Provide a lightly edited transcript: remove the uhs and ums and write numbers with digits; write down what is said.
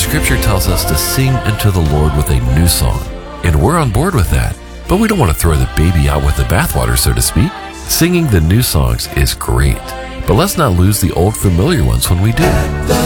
Scripture tells us to sing unto the Lord with a new song, and we're on board with that. But we don't want to throw the baby out with the bathwater, so to speak. Singing the new songs is great, but let's not lose the old familiar ones when we do.